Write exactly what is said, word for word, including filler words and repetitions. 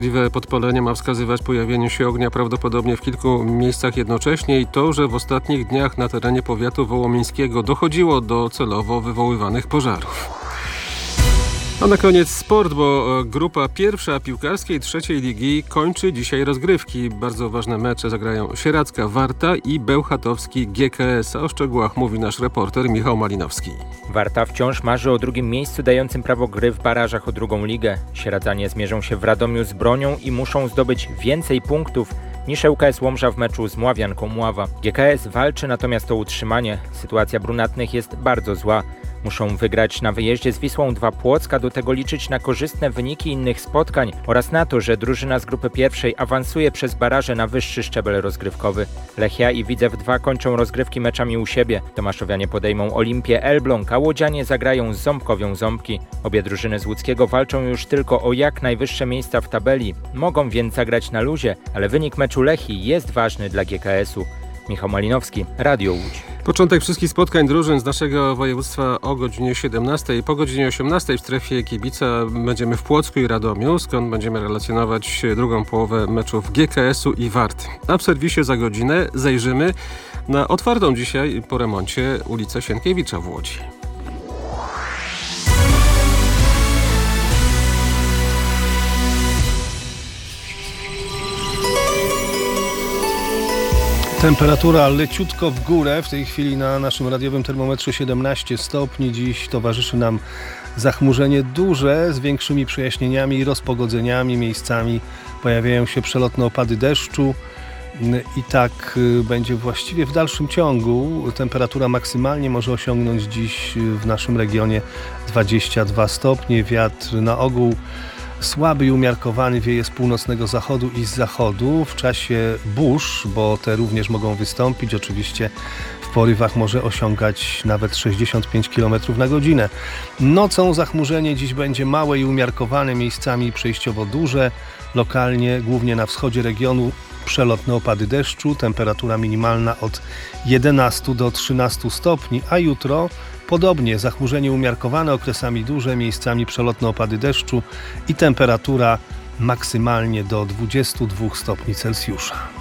Możliwe podpalenie ma wskazywać pojawieniu się ognia prawdopodobnie w kilku miejscach jednocześnie i to, że w ostatnich dniach na terenie powiatu wołomińskiego dochodziło do celowo wywoływanych pożarów. A na koniec sport, bo grupa pierwsza piłkarskiej trzeciej ligi kończy dzisiaj rozgrywki. Bardzo ważne mecze zagrają Sieradzka Warta i Bełchatowski G K S. A o szczegółach mówi nasz reporter Michał Malinowski. Warta wciąż marzy o drugim miejscu dającym prawo gry w barażach o drugą ligę. Sieradzanie zmierzą się w Radomiu z bronią i muszą zdobyć więcej punktów niż L K S Łomża w meczu z Mławianką Mława. G K S walczy natomiast o utrzymanie. Sytuacja brunatnych jest bardzo zła. Muszą wygrać na wyjeździe z Wisłą dwa Płock, a do tego liczyć na korzystne wyniki innych spotkań oraz na to, że drużyna z grupy pierwszej awansuje przez baraże na wyższy szczebel rozgrywkowy. Lechia i Widzew dwa kończą rozgrywki meczami u siebie. Tomaszowianie podejmą Olimpię Elbląg, a łodzianie zagrają z Ząbkowią Ząbki. Obie drużyny z łódzkiego walczą już tylko o jak najwyższe miejsca w tabeli. Mogą więc zagrać na luzie, ale wynik meczu Lechii jest ważny dla G K S-u. Michał Malinowski, Radio Łódź. Początek wszystkich spotkań drużyn z naszego województwa o godzinie siedemnastej. Po godzinie osiemnastej w strefie kibica będziemy w Płocku i Radomiu, skąd będziemy relacjonować drugą połowę meczów G K S-u i Warty. A w serwisie za godzinę zajrzymy na otwartą dzisiaj po remoncie ulicę Sienkiewicza w Łodzi. Temperatura leciutko w górę. W tej chwili na naszym radiowym termometrze siedemnaście stopni. Dziś towarzyszy nam zachmurzenie duże z większymi przejaśnieniami i rozpogodzeniami. Miejscami pojawiają się przelotne opady deszczu. I tak będzie właściwie w dalszym ciągu. Temperatura maksymalnie może osiągnąć dziś w naszym regionie dwadzieścia dwa stopnie. Wiatr na ogół słaby i umiarkowany wieje z północnego zachodu i z zachodu. W czasie burz, bo te również mogą wystąpić, oczywiście w porywach może osiągać nawet sześćdziesiąt pięć kilometrów na godzinę. Nocą zachmurzenie dziś będzie małe i umiarkowane, miejscami przejściowo duże. Lokalnie, głównie na wschodzie regionu, przelotne opady deszczu. Temperatura minimalna od jedenastu do trzynastu stopni, a jutro podobnie zachmurzenie umiarkowane, okresami duże, miejscami przelotne opady deszczu i temperatura maksymalnie do dwudziestu dwóch stopni Celsjusza.